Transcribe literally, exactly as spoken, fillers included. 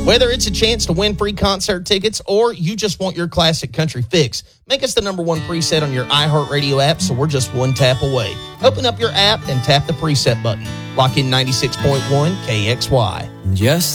Whether it's a chance to win free concert tickets or you just want your classic country fix, make us the number one preset on your iHeartRadio app so we're just one tap away. Open up your app and tap the preset button. Lock in ninety-six point one K X Y. Just